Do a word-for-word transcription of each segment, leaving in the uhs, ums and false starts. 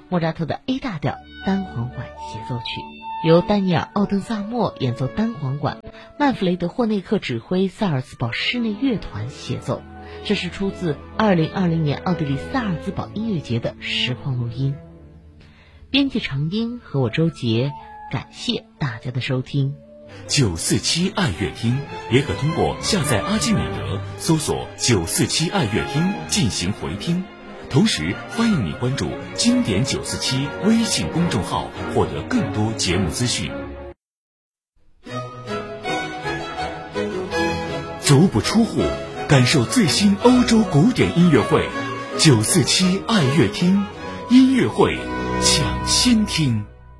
莫扎特的 A 大调单簧管协奏曲，由丹尼尔·奥登萨默演奏单簧管，曼弗雷德·霍内克指挥萨尔茨堡室内乐团协奏。这是出自二零二零年奥地利萨尔茨堡音乐节的实况录音。编辑长音和我周杰，感谢大家的收听。 九四七爱乐厅也可通过下载阿基米德搜索九四七爱乐厅进行回听，同时欢迎你关注经典九四七微信公众号，获得更多节目资讯。足不出户，感受最新欧洲古典音乐会，九四七爱乐厅音乐会抢先听。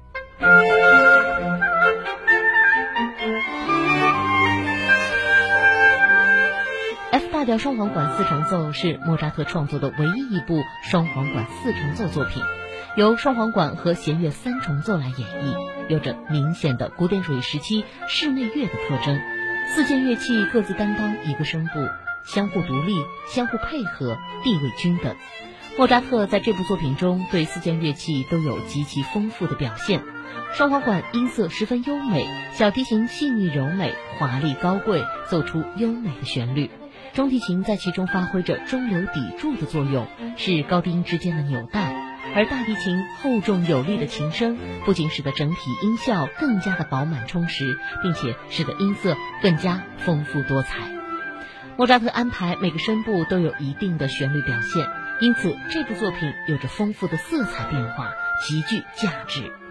F 大调双簧管四重奏是莫扎特创作的唯一一部双簧管四重奏作品，由双簧管和弦乐三重奏来演绎，有着明显的古典主义时期室内乐的特征。四件乐器各自担当一个声部，相互独立，相互配合，地位均等。莫扎特在这部作品中对四件乐器都有极其丰富的表现。双簧管音色十分优美，小提琴细腻柔美，华丽高贵，奏出优美的旋律。中提琴在其中发挥着中流砥柱的作用，是高低音之间的纽带，而大提琴厚重有力的琴声不仅使得整体音效更加的饱满充实，并且使得音色更加丰富多彩。莫扎特安排每个声部都有一定的旋律表现，因此这部作品有着丰富的色彩变化，极具价值。